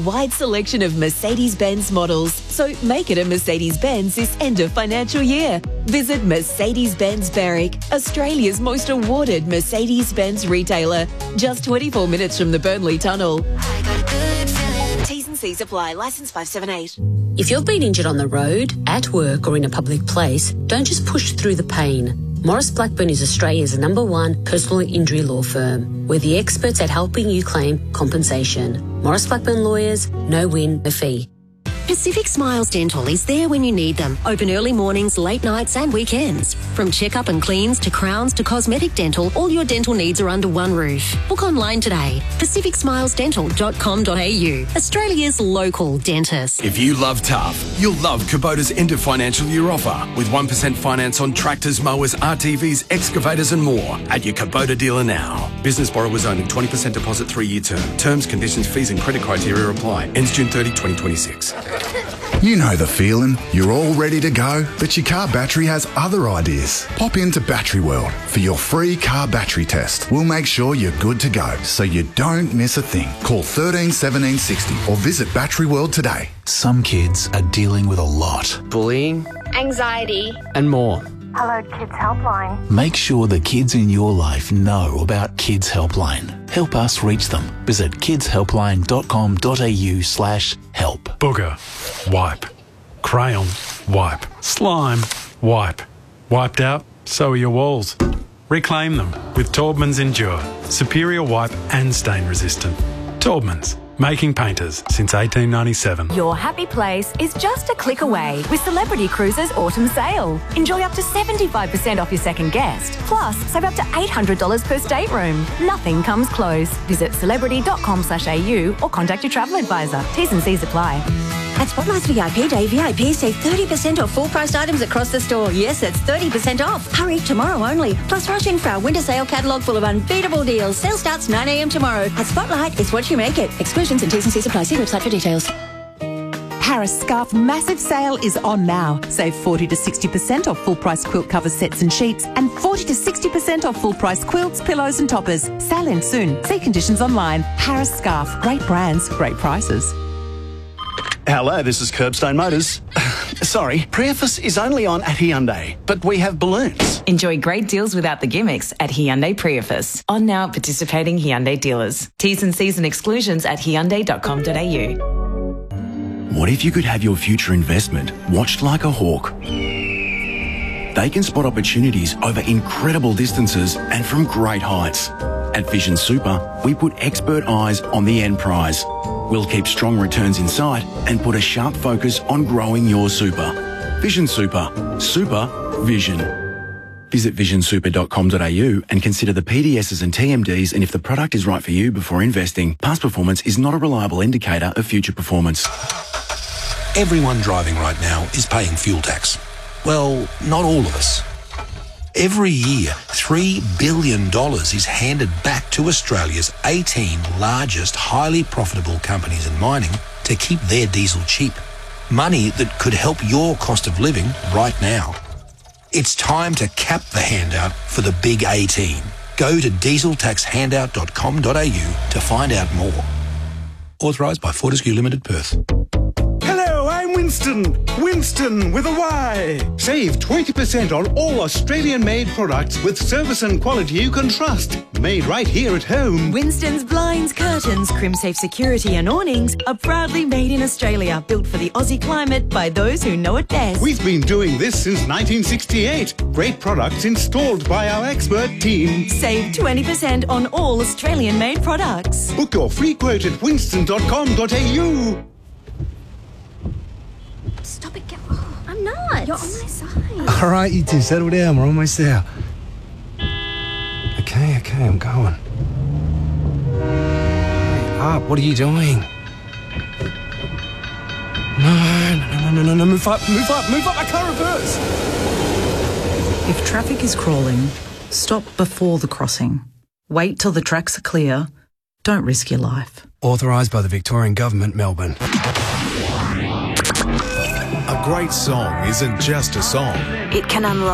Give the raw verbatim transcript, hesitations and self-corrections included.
wide selection of Mercedes-Benz models, so make it a Mercedes-Benz this end of financial year. Visit Mercedes-Benz Berwick, Australia's most awarded Mercedes-Benz retailer. Just twenty-four minutes from the Burnley Tunnel. T's and C's apply. Licence five seven eight. If you've been injured on the road, at work or in a public place, don't just push through the pain. Morris Blackburn is Australia's number one personal injury law firm. We're the experts at helping you claim compensation. Morris Blackburn Lawyers, no win, no fee. Pacific Smiles Dental is there when you need them. Open early mornings, late nights and weekends. From checkup and cleans to crowns to cosmetic dental, all your dental needs are under one roof. Book online today. pacific smiles dental dot com dot a u. Australia's local dentist. If you love tough, you'll love Kubota's end of financial year offer with one percent finance on tractors, mowers, R T Vs, excavators and more at your Kubota dealer now. Business borrowers only, twenty percent deposit, three-year term. Terms, conditions, fees and credit criteria apply. Ends June thirtieth, twenty twenty-six. You know the feeling. You're all ready to go, but your car battery has other ideas. Pop into Battery World for your free car battery test. We'll make sure you're good to go, so you don't miss a thing. Call thirteen seventeen sixty or visit Battery World today. Some kids are dealing with a lot. Bullying, anxiety, and more. Hello Kids Helpline. Make sure the kids in your life know about Kids Helpline. Help us reach them. Visit kids helpline dot com dot a u slash help. Booger, wipe. Crayon, wipe. Slime, wipe. Wiped out, so are your walls. Reclaim them with Taubman's Endure. Superior wipe and stain resistant. Taubman's. Making painters since eighteen ninety-seven. Your happy place is just a click away with Celebrity Cruises Autumn Sale. Enjoy up to seventy-five percent off your second guest. Plus, save up to eight hundred dollars per stateroom. Nothing comes close. Visit celebrity dot com slash a u or contact your travel advisor. T's and C's apply. At Spotlight's V I P Day, V I Ps save thirty percent off full-priced items across the store. Yes, that's thirty percent off. Hurry, tomorrow only. Plus, rush in for our winter sale catalogue full of unbeatable deals. Sale starts nine a m tomorrow. At Spotlight, it's what you make it. Exclusions and T's and C's apply. See website for details. Harris Scarf massive sale is on now. Save forty to sixty percent off full price quilt cover sets and sheets and forty to sixty percent off full price quilts, pillows and toppers. Sale ends soon. See conditions online. Harris Scarf. Great brands, great prices. Hello, this is Curbstone Motors. Sorry, Priefus is only on at Hyundai, but we have balloons. Enjoy great deals without the gimmicks at Hyundai Priefus. On now at participating Hyundai dealers. T's and C's and exclusions at hyundai dot com dot a u. What if you could have your future investment watched like a hawk? They can spot opportunities over incredible distances and from great heights. At Vision Super, we put expert eyes on the end prize. We'll keep strong returns in sight and put a sharp focus on growing your super. Vision Super. Super Vision. Visit vision super dot com dot a u and consider the P D Ss and T M Ds and if the product is right for you before investing. Past performance is not a reliable indicator of future performance. Everyone driving right now is paying fuel tax. Well, not all of us. Every year, three billion dollars is handed back to Australia's eighteen largest highly profitable companies in mining to keep their diesel cheap. Money that could help your cost of living right now. It's time to cap the handout for the big eighteen. Go to diesel tax handout dot com dot a u to find out more. Authorised by Fortescue Limited, Perth. Hello, I'm Winston. Winston with a Y. Save twenty percent on all Australian-made products with service and quality you can trust. Made right here at home. Winston's blinds, curtains, crim-safe security and awnings are proudly made in Australia, built for the Aussie climate by those who know it best. We've been doing this since nineteen sixty-eight. Great products installed by our expert team. Save twenty percent on all Australian-made products. Book your free quote at winston dot com dot a u. Stop it, get oh, I'm not. You're on my side. All right, you two, settle down. We're almost there. Okay, okay, I'm going. Hurry up, what are you doing? No, no, no, no, no, no, move up, move up, move up, I can't reverse. If traffic is crawling, stop before the crossing. Wait till the tracks are clear. Don't risk your life. Authorised by the Victorian Government, Melbourne. A great song isn't just a song. It can unlock